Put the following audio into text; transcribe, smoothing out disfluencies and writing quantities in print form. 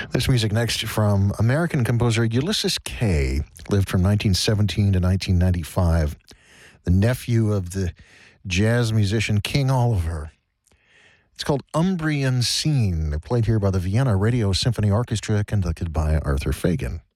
This music next from American composer Ulysses Kay, lived from 1917 to 1995, the nephew of the jazz musician King Oliver. It's called Umbrian Scene, played here by the Vienna Radio Symphony Orchestra, conducted by Arthur Fagan.